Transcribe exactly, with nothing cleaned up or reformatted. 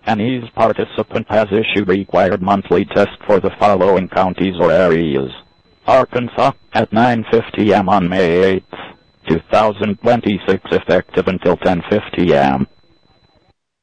An E A S participant has issued required monthly test for the following counties or areas. Arkansas, at nine fifty a m on May eighth, two thousand twenty-six, effective until ten fifty a m